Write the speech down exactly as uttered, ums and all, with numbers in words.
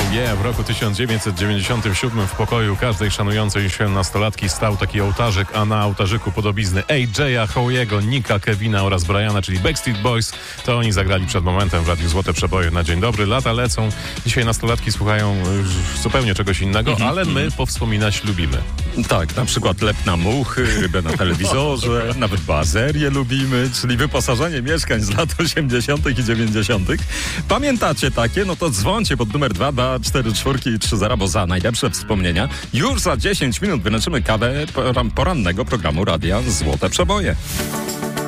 Yeah, w roku tysiąc dziewięćset dziewięćdziesiątym siódmym w pokoju każdej szanującej się nastolatki stał taki ołtarzyk, a na ołtarzyku podobizny A J a, Hołiego, Nika, Kevina oraz Briana, czyli Backstreet Boys. To oni zagrali przed momentem w Radiu Złote Przeboje na dzień dobry. Lata lecą. Dzisiaj nastolatki słuchają zupełnie czegoś innego, mm-hmm. ale my powspominać lubimy. Tak, na przykład lep na muchy, rybę na telewizorze, nawet bazerię lubimy, czyli wyposażenie mieszkań z lat osiemdziesiątych i dziewięćdziesiątych. Pamiętacie takie? No to dzwońcie pod numer dwa dwa cztery cztery trzy zero, bo za najlepsze wspomnienia już za dziesięć minut wręczymy kawę porannego programu Radia Złote Przeboje.